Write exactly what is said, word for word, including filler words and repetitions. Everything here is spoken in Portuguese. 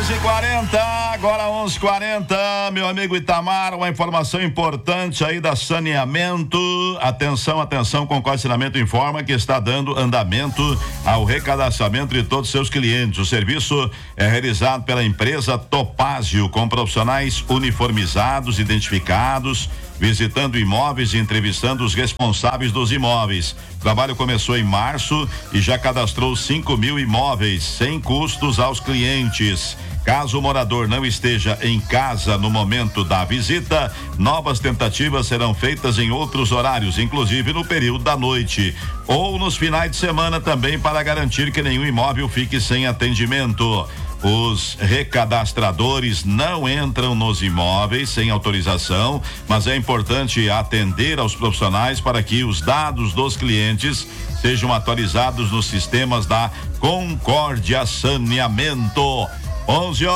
onze e quarenta, agora onze e quarenta, meu amigo Itamar, uma informação importante aí da Saneamento. Atenção, atenção, Concorde Saneamento informa que está dando andamento ao recadastramento de todos os seus clientes. O serviço é realizado pela empresa Topázio, com profissionais uniformizados, identificados, visitando imóveis e entrevistando os responsáveis dos imóveis. O trabalho começou em março e já cadastrou cinco mil imóveis, sem custos aos clientes. Caso o morador não esteja em casa no momento da visita, novas tentativas serão feitas em outros horários, inclusive no período da noite ou nos finais de semana também, para garantir que nenhum imóvel fique sem atendimento. Os recadastradores não entram nos imóveis sem autorização, mas é importante atender aos profissionais para que os dados dos clientes sejam atualizados nos sistemas da Concórdia Saneamento. onze